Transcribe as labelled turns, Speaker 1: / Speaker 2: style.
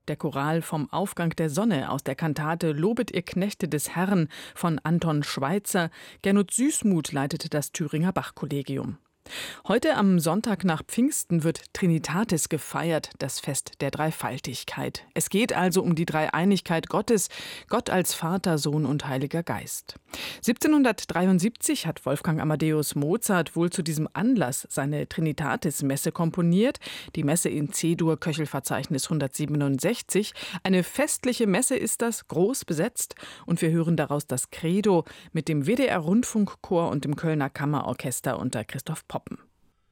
Speaker 1: Der Choral vom Aufgang der Sonne aus der Kantate Lobet ihr Knechte des Herrn von Anton Schweitzer. Gernot Süßmuth leitete das Thüringer Bach-Kollegium. Heute am Sonntag nach Pfingsten wird Trinitatis gefeiert, das Fest der Dreifaltigkeit. Es geht also um die Dreieinigkeit Gottes, Gott als Vater, Sohn und Heiliger Geist. 1773 hat Wolfgang Amadeus Mozart wohl zu diesem Anlass seine Trinitatis-Messe komponiert, die Messe in C-Dur, Köchelverzeichnis 167. Eine festliche Messe ist das, groß besetzt, und wir hören daraus das Credo mit dem WDR-Rundfunkchor und dem Kölner Kammerorchester unter Christoph Poppen.